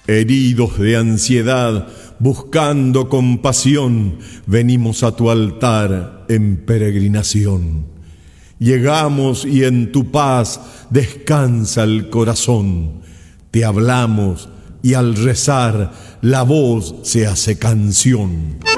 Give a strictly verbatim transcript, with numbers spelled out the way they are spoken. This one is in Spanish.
Heridos de ansiedad, buscando compasión, venimos a tu altar en peregrinación. Llegamos y en tu paz descansa el corazón. Te hablamos y al rezar la voz se hace canción.